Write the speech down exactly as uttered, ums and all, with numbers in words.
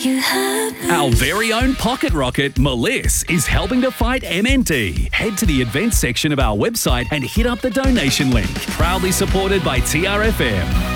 you happy. Our very own pocket rocket, Meliss, is helping to fight M N D. Head to the events section of our website and hit up the donation link. Proudly supported by T R F M.